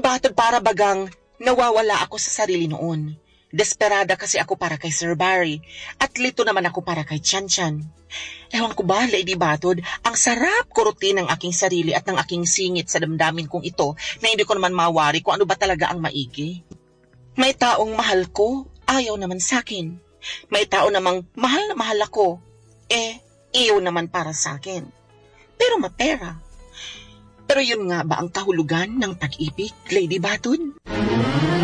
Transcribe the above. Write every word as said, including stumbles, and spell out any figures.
Batod para bagang nawawala ako sa sarili noon. Desperada kasi ako para kay Sir Barry at lito naman ako para kay Chan Chan. Ewan ko ba, Lady Batod, ang sarap kurutin ng aking sarili at ng aking singit sa damdamin kong ito na hindi ko naman mawari kung ano ba talaga ang maigi. May taong mahal ko, ayaw naman sa akin. May tao namang mahal na mahal ako, eh, iyaw naman para sa akin. Pero mapera. Pero yun nga ba ang kahulugan ng pag-ibig, Lady Batod?